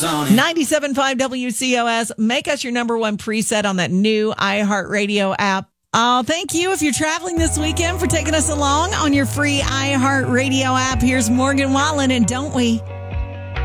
was on it. 97.5 WCOS. Make us your number one preset on that new iHeartRadio app. Thank you if you're traveling this weekend for taking us along on your free iHeartRadio app. Here's Morgan Wallen and Don't We?